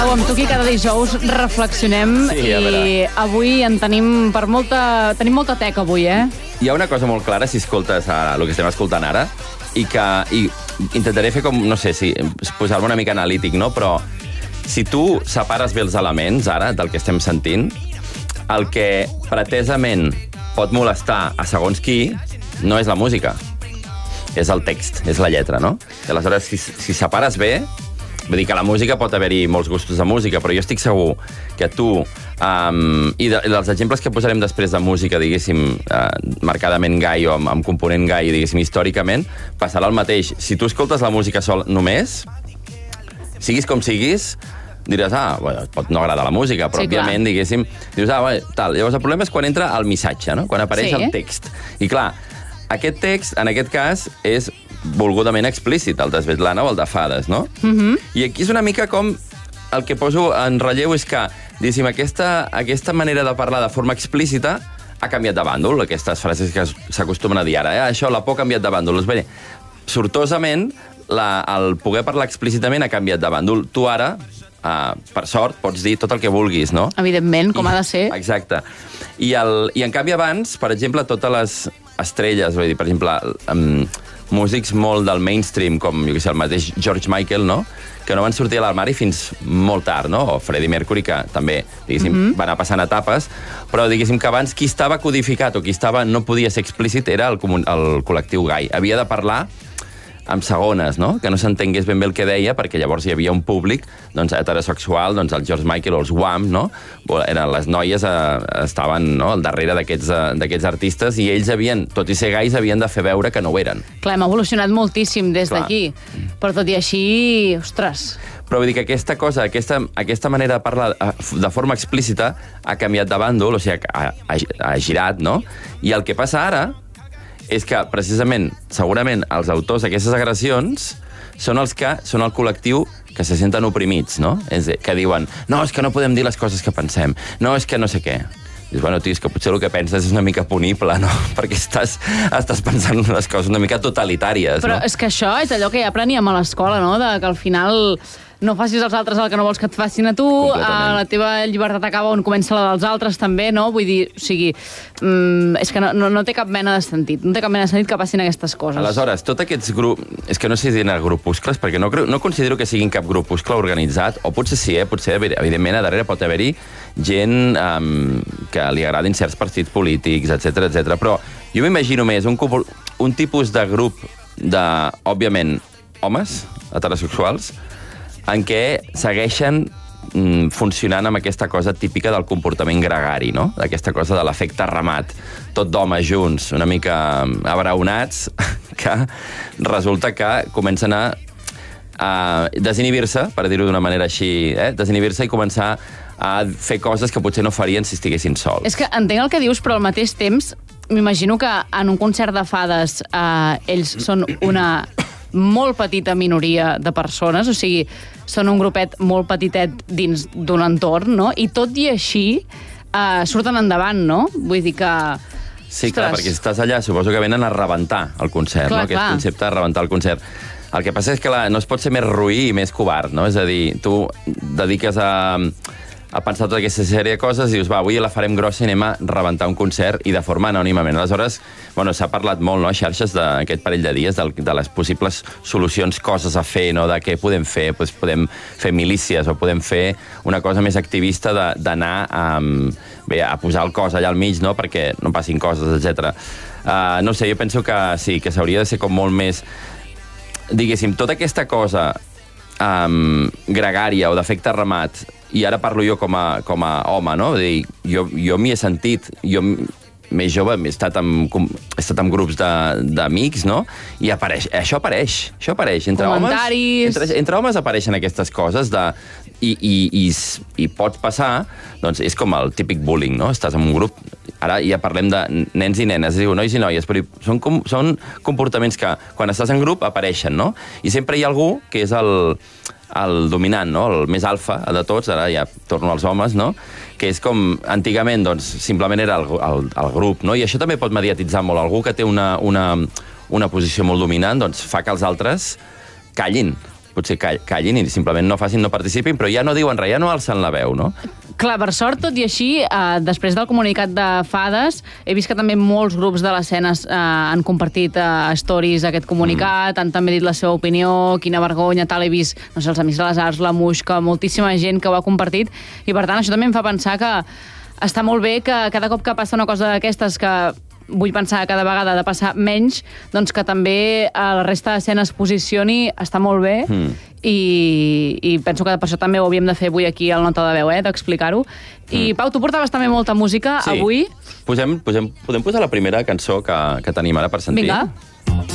Pau, amb tu aquí cada dijous reflexionem i avui en tenim tenim molta teca avui, eh? Hi ha una cosa molt clara, si escoltes el que estem escoltant ara, i intentaré fer com, no sé, posar-me una mica analític, no? Però si tu separes bé els elements, ara, del que estem sentint, el que pretesament pot molestar a segons qui no és la música, és el text, és la lletra, no? I aleshores, si separes bé, vull dir que la música pot haver-hi molts gustos de música, però jo estic segur que tu, i dels exemples que posarem després de música, diguéssim, marcadament gai o amb component gai, diguéssim, històricament, passarà el mateix. Si tu escoltes la música sol només, siguis com siguis, diràs, bueno, pot no agradar la música, però òbviament, diguéssim, dius, tal. Llavors el problema és quan entra el missatge, no? Quan apareix el text. I clar, aquest text, en aquest cas, és volgudament explícit, el de Svetlana o el de Fades, no? I aquí és una mica com el que poso en relleu és que, diguéssim, aquesta manera de parlar de forma explícita ha canviat de bàndol, aquestes frases que s'acostumen a dir ara, això, la por ha canviat de bàndol. Bé, sortosament, el poder parlar explícitament ha canviat de bàndol. Tu ara, per sort, pots dir tot el que vulguis, no? Evidentment, com ha de ser. Exacte. I en canvi abans, per exemple, totes les estrelles, vull dir, per exemple, músics molt del mainstream, com jo què sé, el mateix George Michael, no? Que no van sortir a l'armari fins molt tard, no? O Freddie Mercury, que també, diguéssim, va anar passant etapes, però diguéssim que abans qui estava codificat o qui no podia ser explícit era el col·lectiu gai. Havia de parlar amb segones, no? Que no s'entengués ben bé el que deia, perquè llavors hi havia un públic heterosexual, el George Michael o els Wham, no? Les noies estaven al darrere d'aquests artistes i ells havien, tot i ser gais, havien de fer veure que no ho eren. Clar, hem evolucionat moltíssim des d'aquí, però tot i així, ostres... Però vull dir que aquesta cosa, aquesta manera de parlar de forma explícita ha canviat de bàndol, o sigui, ha girat, no? I el que passa ara és que, precisament, segurament, els autors d'aquestes agressions són el col·lectiu que se senten oprimits, no? Que diuen, no, és que no podem dir les coses que pensem, no, és que no sé què. Dius, bueno, tio, és que potser el que penses és una mica punible, no? Perquè estàs pensant les coses una mica totalitàries, no? Però és que això és allò que ja apreníem a l'escola, no? Que al final no facis als altres el que no vols que et facin a tu, la teva llibertat acaba on comença la dels altres, també, no? Vull dir, o sigui, és que no té cap mena de sentit, no té cap mena de sentit que passin aquestes coses. Aleshores, tots aquests grups, és que no sé si diuen grupuscles, perquè no considero que siguin cap grupuscle organitzat, o potser sí, potser, evidentment, a darrere pot haver-hi gent que li agradin certs partits polítics, etc. Però jo m'imagino més un tipus de grup de, òbviament, homes heterosexuals, en què segueixen funcionant amb aquesta cosa típica del comportament gregari, no? D'aquesta cosa de l'efecte ramat, tot d'homes junts, una mica abraonats, que resulta que comencen a desinhibir-se, per dir-ho d'una manera així, desinhibir-se i començar a fer coses que potser no farien si estiguessin sols. És que entenc el que dius, però al mateix temps m'imagino que en un concert de Fades ells són una molt petita minoria de persones, o sigui, són un grupet molt petitet dins d'un entorn, no? I tot i així surten endavant, no? Vull dir que... Sí, clar, perquè si estàs allà suposo que venen a rebentar el concert, no? Aquest concepte de rebentar el concert. El que passa és que no es pot ser més roí i més covard, no? És a dir, tu dediques a pensar tota aquesta sèrie de coses i dius, avui la farem grossa i anem a rebentar un concert i de forma anònimament. Aleshores, bueno, s'ha parlat molt, no?, a xarxes d'aquest parell de dies de les possibles solucions, coses a fer, no?, de què podem fer. Podem fer milícies o podem fer una cosa més activista d'anar a posar el cos allà al mig, no?, perquè no passin coses, etc. No sé, jo penso que sí, que s'hauria de ser com molt més... Diguéssim, tota aquesta cosa gregària o d'efecte ramat, i ara parlo jo com a home, no? Jo m'hi he sentit, jo més jove he estat en grups d'amics, no? I això apareix. Comentaris... Entre homes apareixen aquestes coses i pot passar, doncs és com el típic bullying, no? Estàs en un grup, ara ja parlem de nens i nenes, es diu nois i noies, però són comportaments que quan estàs en grup apareixen, no? I sempre hi ha algú que és el dominant, no? El més alfa de tots, ara ja torno als homes, no? Que és com, antigament, doncs, simplement era el grup, no? I això també pot mediatitzar molt. Algú que té una posició molt dominant, doncs fa que els altres callin, potser callin i simplement no facin, no participin, però ja no diuen res, ja no alcen la veu, no? Clar, per sort, tot i així, després del comunicat de Fades, he vist que també molts grups de l'escena han compartit stories aquest comunicat, han també dit la seva opinió, quina vergonya, tal, he vist, no sé, els Amics de les Arts, la Muixca, moltíssima gent que ho ha compartit, i per tant això també em fa pensar que està molt bé que cada cop que passa una cosa d'aquestes que vull pensar cada vegada de passar menys, doncs que també la resta d'escena es posicioni, està molt bé, i penso que per això també ho havíem de fer avui aquí al Nota de Veu, d'explicar-ho. I Pau, tu portaves també molta música avui. Podem posar la primera cançó que tenim ara per sentir? Vinga.